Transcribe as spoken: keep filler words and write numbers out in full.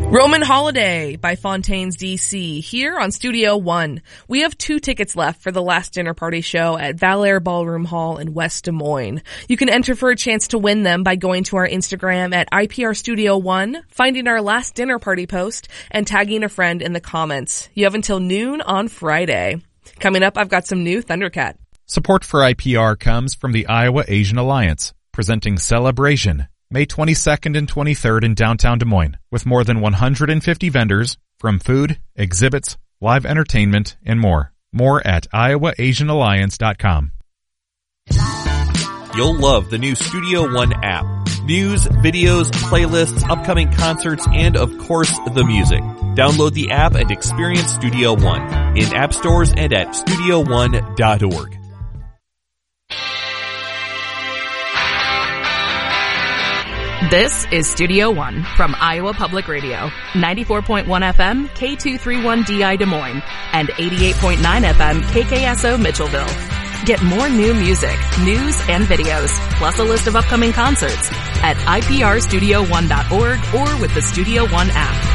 Roman Holiday by Fontaines D C here on Studio One. We have two tickets left for the Last Dinner Party show at Valair Ballroom Hall in West Des Moines. You can enter for a chance to win them by going to our Instagram at I P R Studio One, finding our Last Dinner Party post, and tagging a friend in the comments. You have until noon on Friday. Coming up, I've got some new Thundercat. Support for I P R comes from the Iowa Asian Alliance, presenting Celebration, May twenty-second and twenty-third in downtown Des Moines, with more than one hundred fifty vendors from food, exhibits, live entertainment, and more. More at iowa asian alliance dot com. You'll love the new Studio One app. News, videos, playlists, upcoming concerts, and of course, the music. Download the app and experience Studio One in app stores and at studio one dot org. This is Studio One from Iowa Public Radio, ninety-four point one F M, K two thirty-one D I Des Moines, and eighty-eight point nine F M, K K S O Mitchellville. Get more new music, news, and videos, plus a list of upcoming concerts at I P R studio one dot org or with the Studio One app.